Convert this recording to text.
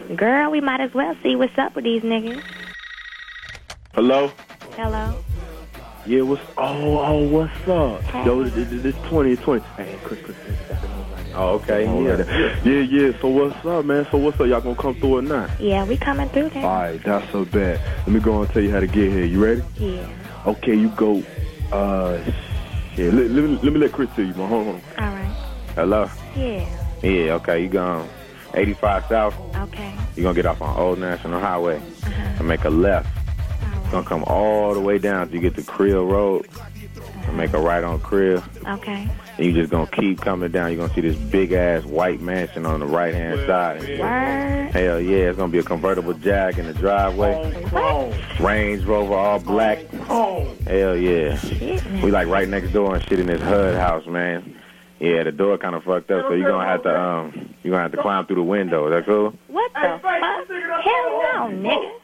Girl, we might as well see what's up with these niggas. Hello? Hello? Yeah, what's up? Hey. Yo, this 2020. Hey, Chris. Oh, okay. Yeah. So what's up, man? Y'all gonna come through or not? Yeah, we coming through there. All right, that's so bad. Let me go and tell you how to get here. You ready? Yeah. Okay, you go. Shit. Let me let Chris tell you, man. Hold on. All right. Hello? Yeah. Yeah, okay, you going 85 South. Okay. You're gonna get off on Old National Highway and make a left. All Gonna come all the way down till you get to Creel Road and make a right on Creel. Okay. And you just gonna keep coming down. You're gonna see this big ass white mansion on the right hand side. Word. Hell yeah, it's gonna be a convertible Jag in the driveway. What? Range Rover all black. Hell yeah. Shit, man. We like right next door and shit in this HUD house, man. Yeah, the door kind of fucked up, so you're gonna have to climb through the window. Is that cool? What the fuck? Hell no, nigga.